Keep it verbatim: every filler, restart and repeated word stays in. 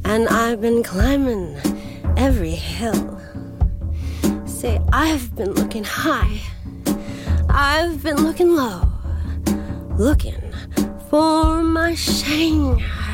and I've been climbing every hill. Say, I've been looking high, I've been looking low, looking for my Shanghai.